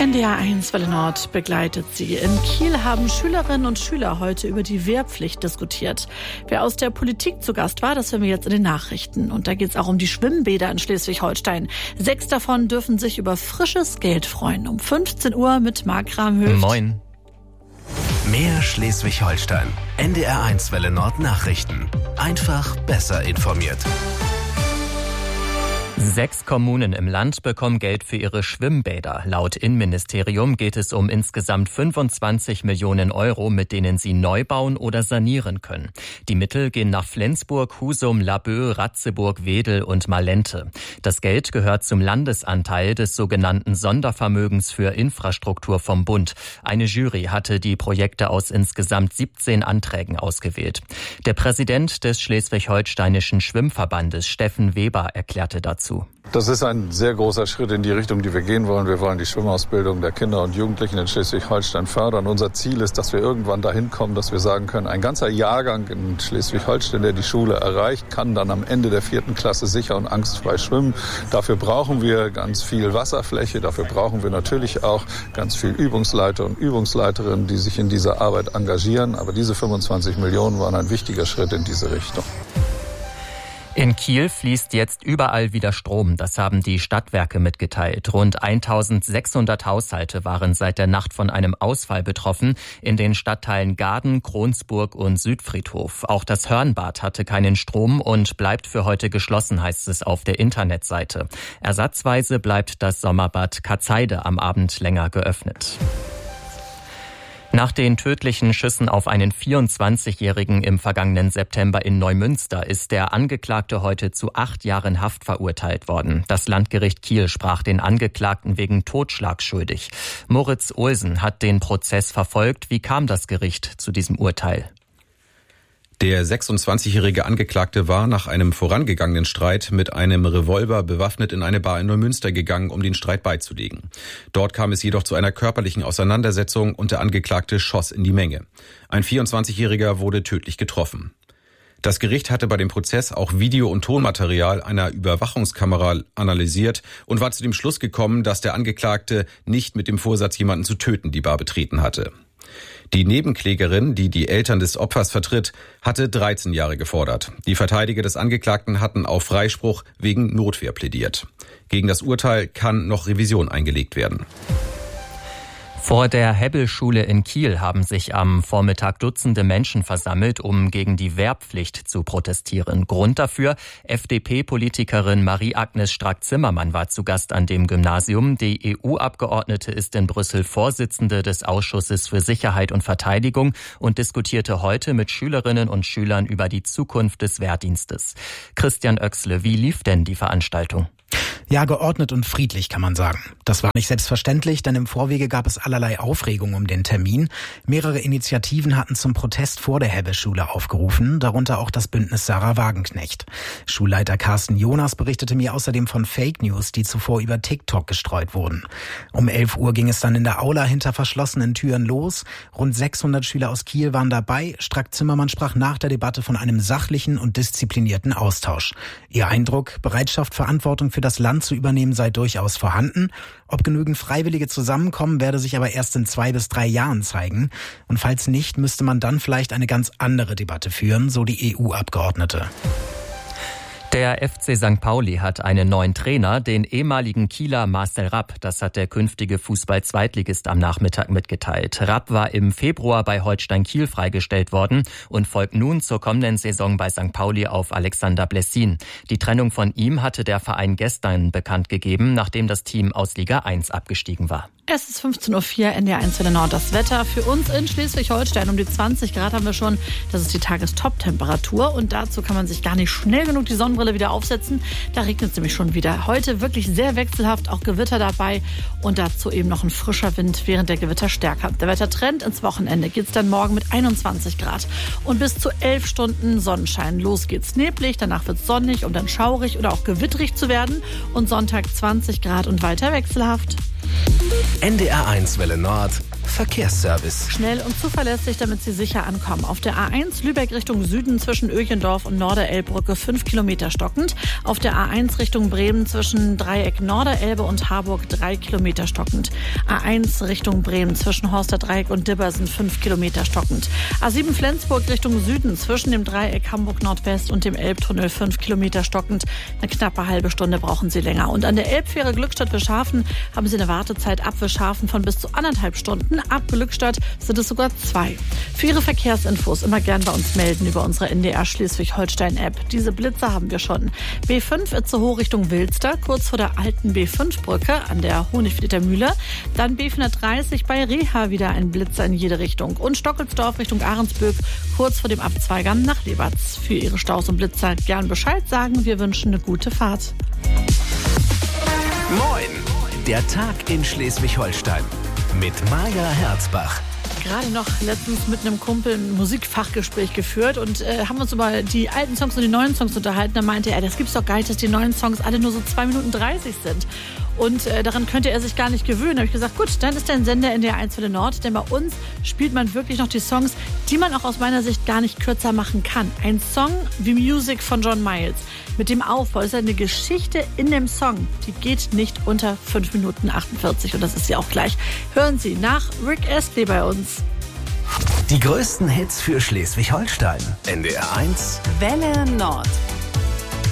NDR1 Welle Nord begleitet Sie. In Kiel haben Schülerinnen und Schüler heute über die Wehrpflicht diskutiert. Wer aus der Politik zu Gast war, das hören wir jetzt in den Nachrichten. Und da geht es auch um die Schwimmbäder in Schleswig-Holstein. 6 davon dürfen sich über frisches Geld freuen. Um 15 Uhr mit Marc Ramhöft. Moin. Mehr Schleswig-Holstein. NDR1 Welle Nord Nachrichten. Einfach besser informiert. 6 Kommunen im Land bekommen Geld für ihre Schwimmbäder. Laut Innenministerium geht es um insgesamt 25 Millionen Euro, mit denen sie neu bauen oder sanieren können. Die Mittel gehen nach Flensburg, Husum, Laboe, Ratzeburg, Wedel und Malente. Das Geld gehört zum Landesanteil des sogenannten Sondervermögens für Infrastruktur vom Bund. Eine Jury hatte die Projekte aus insgesamt 17 Anträgen ausgewählt. Der Präsident des Schleswig-Holsteinischen Schwimmverbandes, Steffen Weber, erklärte dazu: Das ist ein sehr großer Schritt in die Richtung, die wir gehen wollen. Wir wollen die Schwimmausbildung der Kinder und Jugendlichen in Schleswig-Holstein fördern. Unser Ziel ist, dass wir irgendwann dahin kommen, dass wir sagen können, ein ganzer Jahrgang in Schleswig-Holstein, der die Schule erreicht, kann dann am Ende der 4. Klasse sicher und angstfrei schwimmen. Dafür brauchen wir ganz viel Wasserfläche. Dafür brauchen wir natürlich auch ganz viel Übungsleiter und Übungsleiterinnen, die sich in dieser Arbeit engagieren. Aber diese 25 Millionen waren ein wichtiger Schritt in diese Richtung. In Kiel fließt jetzt überall wieder Strom. Das haben die Stadtwerke mitgeteilt. Rund 1600 Haushalte waren seit der Nacht von einem Ausfall betroffen in den Stadtteilen Gaden, Kronsburg und Südfriedhof. Auch das Hörnbad hatte keinen Strom und bleibt für heute geschlossen, heißt es auf der Internetseite. Ersatzweise bleibt das Sommerbad Katzheide am Abend länger geöffnet. Nach den tödlichen Schüssen auf einen 24-Jährigen im vergangenen September in Neumünster ist der Angeklagte heute zu 8 Jahren Haft verurteilt worden. Das Landgericht Kiel sprach den Angeklagten wegen Totschlags schuldig. Moritz Olsen hat den Prozess verfolgt. Wie kam das Gericht zu diesem Urteil? Der 26-jährige Angeklagte war nach einem vorangegangenen Streit mit einem Revolver bewaffnet in eine Bar in Neumünster gegangen, um den Streit beizulegen. Dort kam es jedoch zu einer körperlichen Auseinandersetzung und der Angeklagte schoss in die Menge. Ein 24-jähriger wurde tödlich getroffen. Das Gericht hatte bei dem Prozess auch Video- und Tonmaterial einer Überwachungskamera analysiert und war zu dem Schluss gekommen, dass der Angeklagte nicht mit dem Vorsatz, jemanden zu töten, die Bar betreten hatte. Die Nebenklägerin, die die Eltern des Opfers vertritt, hatte 13 Jahre gefordert. Die Verteidiger des Angeklagten hatten auf Freispruch wegen Notwehr plädiert. Gegen das Urteil kann noch Revision eingelegt werden. Vor der Hebbelschule in Kiel haben sich am Vormittag Dutzende Menschen versammelt, um gegen die Wehrpflicht zu protestieren. Grund dafür: FDP-Politikerin Marie-Agnes Strack-Zimmermann war zu Gast an dem Gymnasium. Die EU-Abgeordnete ist in Brüssel Vorsitzende des Ausschusses für Sicherheit und Verteidigung und diskutierte heute mit Schülerinnen und Schülern über die Zukunft des Wehrdienstes. Christian Oechsle, wie lief denn die Veranstaltung? Ja, geordnet und friedlich, kann man sagen. Das war nicht selbstverständlich, denn im Vorwege gab es allerlei Aufregung um den Termin. Mehrere Initiativen hatten zum Protest vor der Hebbelschule aufgerufen, darunter auch das Bündnis Sarah Wagenknecht. Schulleiter Carsten Jonas berichtete mir außerdem von Fake News, die zuvor über TikTok gestreut wurden. Um 11 Uhr ging es dann in der Aula hinter verschlossenen Türen los. Rund 600 Schüler aus Kiel waren dabei. Strack-Zimmermann sprach nach der Debatte von einem sachlichen und disziplinierten Austausch. Ihr Eindruck: Bereitschaft, Verantwortung für das Land zu übernehmen sei durchaus vorhanden. Ob genügend Freiwillige zusammenkommen, werde sich aber erst in 2 bis 3 Jahren zeigen. Und falls nicht, müsste man dann vielleicht eine ganz andere Debatte führen, so die EU-Abgeordnete. Der FC St. Pauli hat einen neuen Trainer, den ehemaligen Kieler Marcel Rapp. Das hat der künftige Fußball-Zweitligist am Nachmittag mitgeteilt. Rapp war im Februar bei Holstein Kiel freigestellt worden und folgt nun zur kommenden Saison bei St. Pauli auf Alexander Blessin. Die Trennung von ihm hatte der Verein gestern bekannt gegeben, nachdem das Team aus Liga 1 abgestiegen war. Es ist 15.04 Uhr, NDR1 Welle Nord. Das Wetter für uns in Schleswig-Holstein. Um die 20 Grad haben wir schon. Das ist die Tagestop-Temperatur. Und dazu kann man sich gar nicht schnell genug die Sonnenbrille wieder aufsetzen. Da regnet es nämlich schon wieder. Heute wirklich sehr wechselhaft, auch Gewitter dabei. Und dazu eben noch ein frischer Wind, während der Gewitter stärker. Der Wettertrend ins Wochenende geht es dann morgen mit 21 Grad. Und bis zu 11 Stunden Sonnenschein. Los geht's neblig, danach wird es sonnig, um dann schaurig oder auch gewitterig zu werden. Und Sonntag 20 Grad und weiter wechselhaft. NDR1 Welle Nord Verkehrsservice. Schnell und zuverlässig, damit Sie sicher ankommen. Auf der A1 Lübeck Richtung Süden zwischen Öchendorf und Norderelbbrücke 5 Kilometer stockend. Auf der A1 Richtung Bremen zwischen Dreieck Norderelbe und Harburg 3 Kilometer stockend. A1 Richtung Bremen zwischen Horster Dreieck und Dibbersen 5 Kilometer stockend. A7 Flensburg Richtung Süden zwischen dem Dreieck Hamburg Nordwest und dem Elbtunnel 5 Kilometer stockend. Eine knappe halbe Stunde brauchen Sie länger. Und an der Elbfähre Glückstadt-Wischhafen haben Sie eine Wartezeit ab Wischhafen von bis zu 1,5 Stunden. Ab Glückstadt sind es sogar 2. Für Ihre Verkehrsinfos immer gern bei uns melden über unsere NDR Schleswig-Holstein-App. Diese Blitzer haben wir schon. B5 Itzehoe Richtung Wilster, kurz vor der alten B5-Brücke an der Honigfrieder Mühle. Dann B430 bei Reha wieder ein Blitzer in jede Richtung. Und Stockelsdorf Richtung Ahrensböck, kurz vor dem Abzweigern nach Lebatz. Für Ihre Staus und Blitzer gern Bescheid sagen. Wir wünschen eine gute Fahrt. Moin! Der Tag in Schleswig-Holstein mit Maja Herzbach. Gerade noch letztens mit einem Kumpel ein Musikfachgespräch geführt und haben uns über die alten Songs und die neuen Songs unterhalten. Da meinte er, das gibt's doch gar nicht, dass die neuen Songs alle nur so 2 Minuten 30 sind. Und daran könnte er sich gar nicht gewöhnen. Da habe ich gesagt, gut, dann ist dein Sender NDR 1 Welle Nord. Denn bei uns spielt man wirklich noch die Songs, die man auch aus meiner Sicht gar nicht kürzer machen kann. Ein Song wie Music von John Miles. Mit dem Aufbau ist eine Geschichte in dem Song. Die geht nicht unter 5 Minuten 48. Und das ist sie auch gleich. Hören Sie nach Rick Astley bei uns. Die größten Hits für Schleswig-Holstein. NDR 1 Welle Nord.